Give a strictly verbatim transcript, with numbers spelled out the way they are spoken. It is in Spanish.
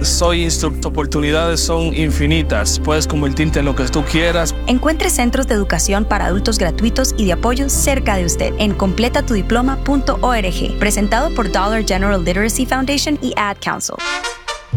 soy instructor. Oportunidades son infinitas. Puedes convertirte en lo que tú quieras. Encuentre centros de educación para adultos gratuitos y de apoyo cerca de usted en completa tu diploma punto org. Presentado por Dollar General Literacy Foundation y Ad Council.